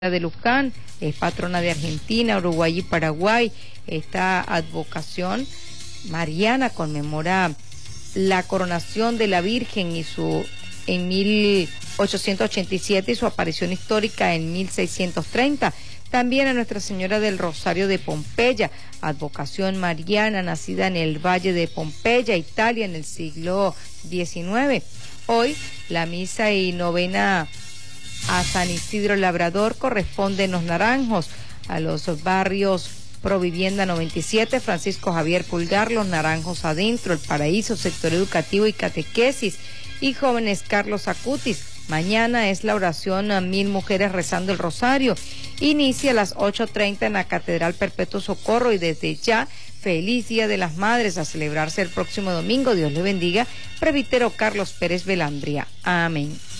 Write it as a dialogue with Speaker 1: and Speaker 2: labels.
Speaker 1: de Luján, es patrona de Argentina, Uruguay y Paraguay. Esta advocación mariana conmemora la coronación de la Virgen en 1887 y su aparición histórica en 1630. También a Nuestra Señora del Rosario de Pompeya, advocación mariana nacida en el Valle de Pompeya, Italia, en el siglo XIX. Hoy la misa y novena a San Isidro Labrador corresponde en Los Naranjos, a los barrios Provivienda 97, Francisco Javier Pulgar, Los Naranjos Adentro, El Paraíso, Sector Educativo y Catequesis, y Jóvenes Carlos Acutis. Mañana es la oración a 1000 mujeres rezando el rosario. Inicia a las 8:30 en la Catedral Perpetuo Socorro, y desde ya, feliz Día de las Madres, a celebrarse el próximo domingo. Dios le bendiga. Presbítero Carlos Pérez Belambria. Amén.